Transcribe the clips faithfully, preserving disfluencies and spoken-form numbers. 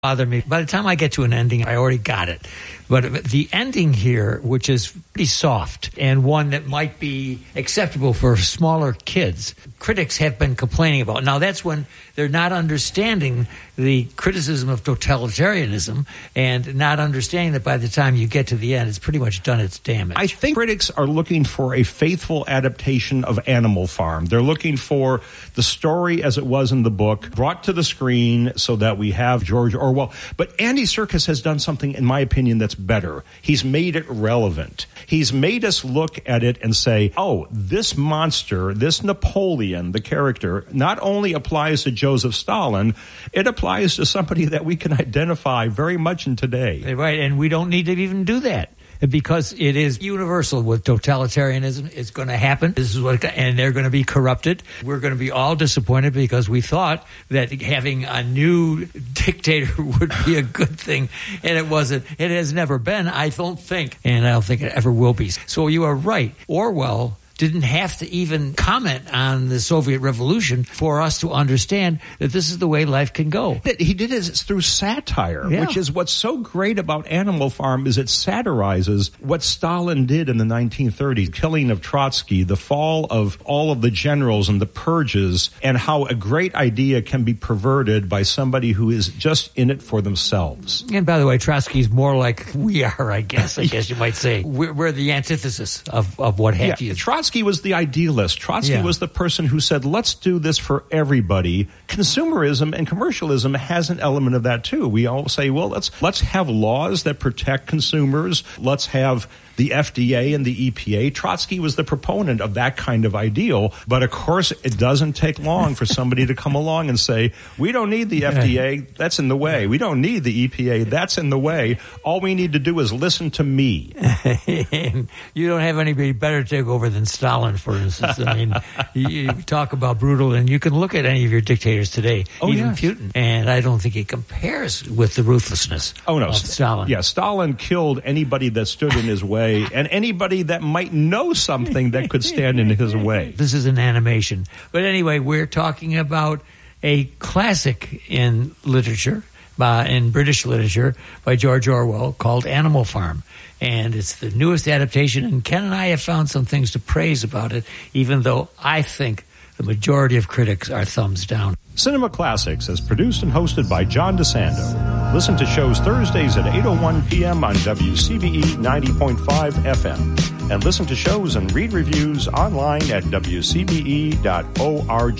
bother me. By the time I get to an ending, I already got it. But the ending here, which is pretty soft and one that might be acceptable for smaller kids, critics have been complaining about. Now, that's when they're not understanding the criticism of totalitarianism and not understanding that by the time you get to the end, it's pretty much done its damage. I think critics are looking for a faithful adaptation of Animal Farm. They're looking for the story as it was in the book brought to the screen so that we have George Orwell. But Andy Serkis has done something, in my opinion, that's better. He's made it relevant. He's made us look at it and say, oh, this monster, this Napoleon, the character, not only applies to Joseph Stalin, it applies to somebody that we can identify very much in today. Right, and we don't need to even do that. Because it is universal with totalitarianism. It's going to happen. This is what, and they're going to be corrupted. We're going to be all disappointed because we thought that having a new dictator would be a good thing, and it wasn't. It has never been, I don't think, and I don't think it ever will be. So you are right. Orwell didn't have to even comment on the Soviet Revolution for us to understand that this is the way life can go. He did it through satire, yeah. which is what's so great about Animal Farm is it satirizes what Stalin did in the nineteen thirties, killing of Trotsky, the fall of all of the generals and the purges, and how a great idea can be perverted by somebody who is just in it for themselves. And by the way, Trotsky's more like we are, I guess, I guess you might say. We're, we're the antithesis of, of what happened. Yeah, Trotsky was the idealist. Trotsky yeah. was the person who said, let's do this for everybody. Consumerism and commercialism has an element of that too. We all say, well, let's let's have laws that protect consumers. Let's have the F D A and the E P A. Trotsky was the proponent of that kind of ideal. But of course, it doesn't take long for somebody to come along and say, we don't need the F D A. That's in the way. We don't need the E P A. That's in the way. All we need to do is listen to me. You don't have anybody better to take over than Stalin, for instance. I mean, you, you talk about brutal, and you can look at any of your dictators today, oh, even yes. Putin, and I don't think it compares with the ruthlessness oh, no. of Stalin. Yeah, Stalin killed anybody that stood in his way. And anybody that might know something that could stand in his way. This is an animation. But anyway, we're talking about a classic in literature, uh, in British literature, by George Orwell called Animal Farm. And it's the newest adaptation, and Ken and I have found some things to praise about it, even though I think the majority of critics are thumbs down. Cinema Classics is produced and hosted by John DeSando. Listen to shows Thursdays at eight oh one p.m. on W C B E ninety point five F M. And listen to shows and read reviews online at w c b e dot org.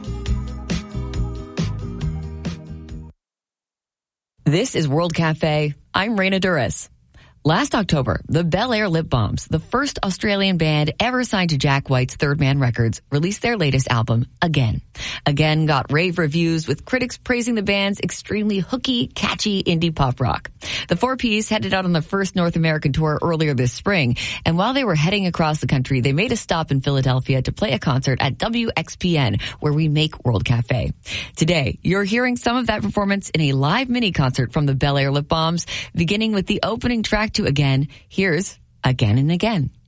This is World Cafe. I'm Raina Duras. Last October, the Bel Air Lip Balms, the first Australian band ever signed to Jack White's Third Man Records, released their latest album, Again. Again got rave reviews, with critics praising the band's extremely hooky, catchy indie pop rock. The four-piece headed out on the first North American tour earlier this spring, and while they were heading across the country, they made a stop in Philadelphia to play a concert at W X P N, where we make World Cafe. Today, you're hearing some of that performance in a live mini-concert from the Bel Air Lip Balms, beginning with the opening track to Again. Here's Again and Again.